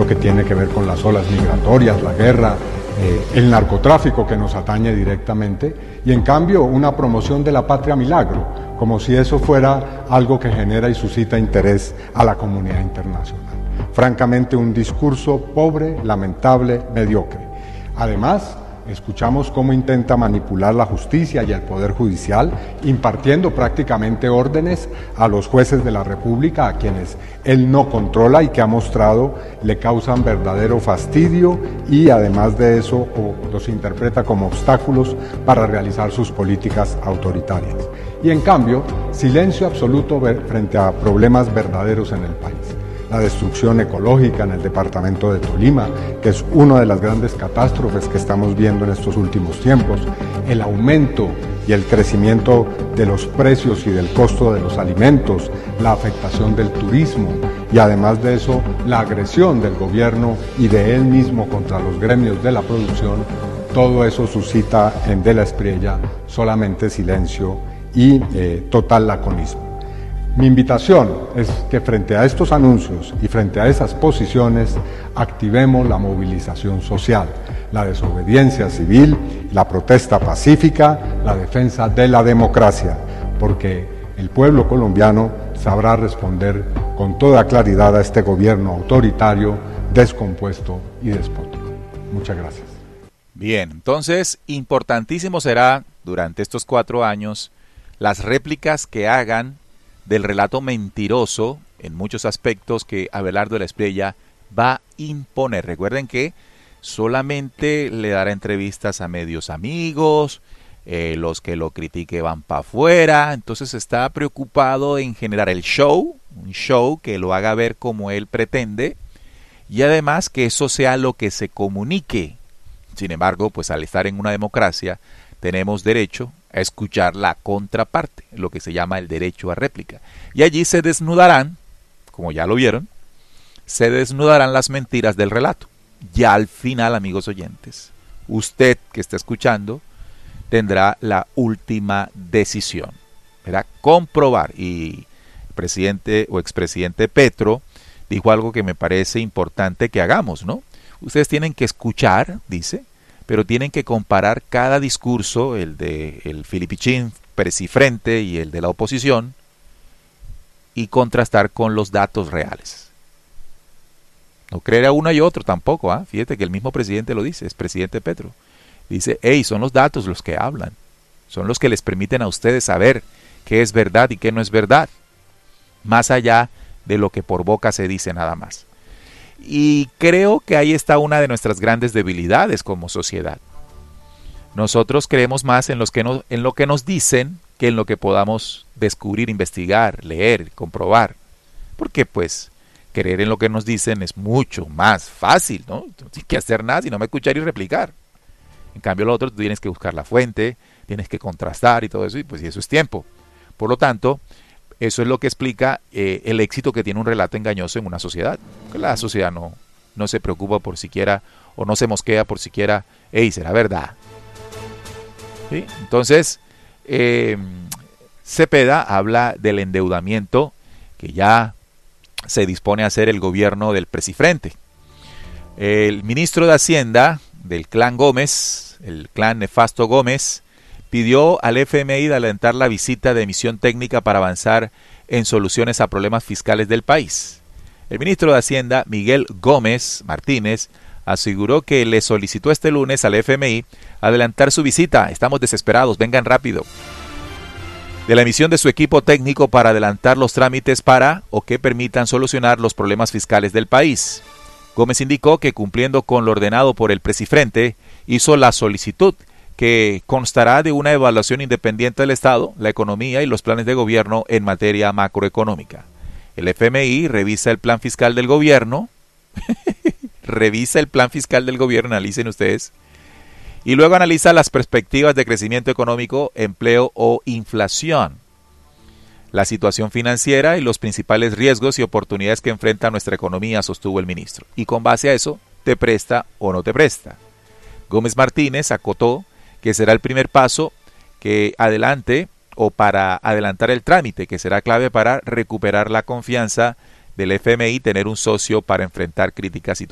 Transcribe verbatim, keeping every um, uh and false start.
lo que tiene que ver con las olas migratorias, la guerra, eh, el narcotráfico que nos atañe directamente, y en cambio una promoción de la patria milagro, como si eso fuera algo que genera y suscita interés a la comunidad internacional. Francamente, un discurso pobre, lamentable, mediocre. Además, escuchamos cómo intenta manipular la justicia y el poder judicial, impartiendo prácticamente órdenes a los jueces de la República, a quienes él no controla y que ha mostrado le causan verdadero fastidio, y además de eso los interpreta como obstáculos para realizar sus políticas autoritarias. Y en cambio, silencio absoluto frente a problemas verdaderos en el país. La destrucción ecológica en el departamento de Tolima, que es una de las grandes catástrofes que estamos viendo en estos últimos tiempos, el aumento y el crecimiento de los precios y del costo de los alimentos, la afectación del turismo y además de eso la agresión del gobierno y de él mismo contra los gremios de la producción, todo eso suscita en De la Espriella solamente silencio y eh, total laconismo. Mi invitación es que frente a estos anuncios y frente a esas posiciones activemos la movilización social, la desobediencia civil, la protesta pacífica, la defensa de la democracia, porque el pueblo colombiano sabrá responder con toda claridad a este gobierno autoritario, descompuesto y despótico. Muchas gracias. Bien, entonces importantísimo será durante estos cuatro años las réplicas que hagan del relato mentiroso en muchos aspectos que Abelardo de la Espriella va a imponer. Recuerden que solamente le dará entrevistas a medios amigos, eh, los que lo critique van para afuera, entonces está preocupado en generar el show, un show que lo haga ver como él pretende, y además que eso sea lo que se comunique. Sin embargo, pues al estar en una democracia, tenemos derecho a escuchar la contraparte, lo que se llama el derecho a réplica. Y allí se desnudarán, como ya lo vieron, se desnudarán las mentiras del relato. Ya al final, amigos oyentes, usted que está escuchando tendrá la última decisión. Verá, comprobar. Y el presidente o expresidente Petro dijo algo que me parece importante que hagamos, ¿no? Ustedes tienen que escuchar, dice, pero tienen que comparar cada discurso, el de el filipichín presifrente y el de la oposición, y contrastar con los datos reales. No creer a uno y otro tampoco, ¿ah? Fíjate que el mismo presidente lo dice, es presidente Petro. Dice, hey, son los datos los que hablan, son los que les permiten a ustedes saber qué es verdad y qué no es verdad, más allá de lo que por boca se dice nada más. Y creo que ahí está una de nuestras grandes debilidades como sociedad. Nosotros creemos más en, los que no, en lo que nos dicen que en lo que podamos descubrir, investigar, leer, comprobar. Porque pues creer en lo que nos dicen es mucho más fácil, ¿no? No tienes que hacer nada sino me escuchar y replicar. En cambio lo otro, tú tienes que buscar la fuente, tienes que contrastar y todo eso, y pues y eso es tiempo. Por lo tanto, eso es lo que explica eh, el éxito que tiene un relato engañoso en una sociedad. Que la sociedad no, no se preocupa por siquiera, o no se mosquea por siquiera, hey, será verdad. ¿Sí? Entonces, eh, Cepeda habla del endeudamiento que ya se dispone a hacer el gobierno del presifrente. El ministro de Hacienda del clan Gómez, el clan nefasto Gómez, pidió al F M I de alentar la visita de misión técnica para avanzar en soluciones a problemas fiscales del país. El ministro de Hacienda, Miguel Gómez Martínez, aseguró que le solicitó este lunes al F M I adelantar su visita. Estamos desesperados, vengan rápido. De la emisión de su equipo técnico para adelantar los trámites para o que permitan solucionar los problemas fiscales del país. Gómez indicó que cumpliendo con lo ordenado por el presifrente, hizo la solicitud que constará de una evaluación independiente del Estado, la economía y los planes de gobierno en materia macroeconómica. El F M I revisa el plan fiscal del gobierno, revisa el plan fiscal del gobierno, analicen ustedes, y luego analiza las perspectivas de crecimiento económico, empleo o inflación, la situación financiera y los principales riesgos y oportunidades que enfrenta nuestra economía, sostuvo el ministro. Y con base a eso, te presta o no te presta. Gómez Martínez acotó que será el primer paso que adelante o para adelantar el trámite, que será clave para recuperar la confianza del F M I, tener un socio para enfrentar críticas y